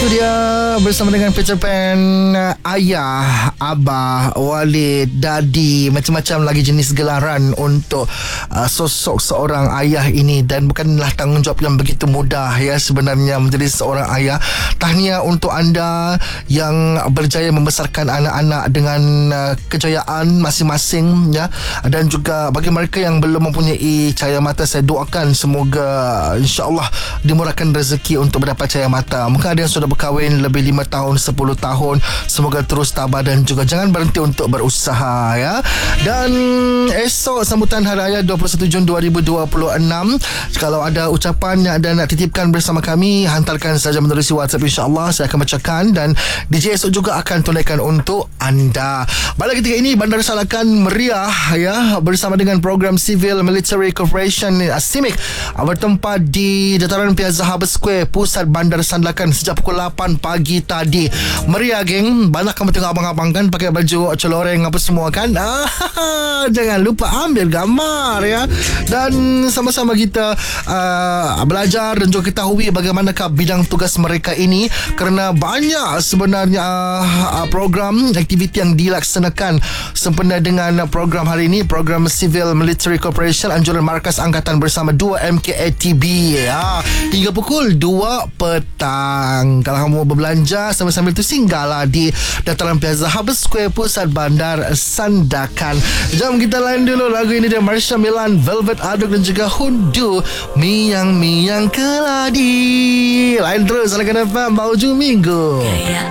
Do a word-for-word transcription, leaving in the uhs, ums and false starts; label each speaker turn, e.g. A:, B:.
A: Itu dia bersama dengan Peter Pan, ayah, abah, walid, dadi, macam-macam lagi jenis gelaran untuk uh, sosok seorang ayah ini. Dan bukanlah tanggungjawab yang begitu mudah ya sebenarnya menjadi seorang ayah. Tahniah untuk anda yang berjaya membesarkan anak-anak dengan uh, kejayaan masing-masing ya. Dan juga bagi mereka yang belum mempunyai cahaya mata, saya doakan semoga insya-Allah dimurahkan rezeki untuk mendapat cahaya mata. Mungkin ada yang sudah berkahwin lebih lima tahun, sepuluh tahun. Semoga terus tabah dan juga jangan berhenti untuk berusaha ya. Dan esok sambutan Hari Raya dua puluh satu Jun dua ribu dua puluh enam, kalau ada ucapan yang anda nak titipkan bersama kami, hantarkan saja melalui WhatsApp, insya-Allah saya akan bacakan dan D J esok juga akan tunaikan untuk anda. Pada ketika ini Bandar Sandakan meriah ya bersama dengan program Civil Military Corporation SIMIC bertempat di dataran Piazza Harbour Square, pusat Bandar Sandakan sejak pukul lapan pagi tadi. Meriah geng. Banyak kamu tengok abang-abang kan pakai baju coloreng apa semua kan. Ah, jangan lupa ambil gambar ya. Dan sama-sama kita uh, belajar dan juga ketahui bagaimanakah bidang tugas mereka ini, kerana banyak sebenarnya uh, program aktiviti yang dilaksanakan sempena dengan program hari ini, program Civil Military Corporation anjuran Markas Angkatan bersama dua M K A T B ya, hingga pukul dua petang. Kalau kamu mau berbelanja sambil-sambil tu singgahlah di dataran Piazza Harbour Square, pusat Bandar Sandakan. Jom kita lain dulu lagu ini dari Marsha Milan, Velvet Aduk dan juga Hundu, Miang Miang Keladi. Lain terus Sandakan F M, bau hujung minggu.